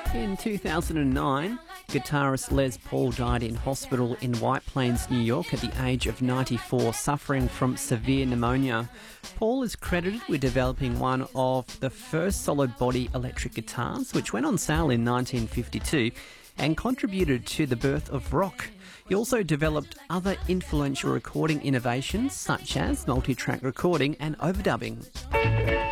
In 2009, guitarist Les Paul died in hospital in White Plains, New York at the age of 94, suffering from severe pneumonia. Paul is credited with developing one of the first solid-body electric guitars, which went on sale in 1952 and contributed to the birth of rock. He also developed other influential recording innovations such as multi-track recording and overdubbing.